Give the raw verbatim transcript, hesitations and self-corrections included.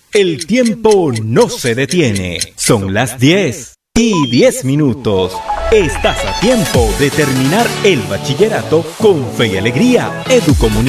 El tiempo no se detiene. Son las diez y diez minutos. Estás a tiempo de terminar el bachillerato con fe y alegría. Educomunicación.